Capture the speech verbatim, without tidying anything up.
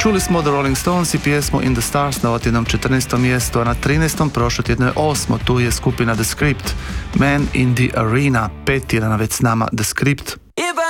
Čuli smo The Rolling Stones i pjesmu In the Stars na otjednom četrnaestom mjestu, a na trinaestom prošlo tjedno je osmo, tu je skupina The Script, Man in the Arena, pet tjedana već s nama The Script.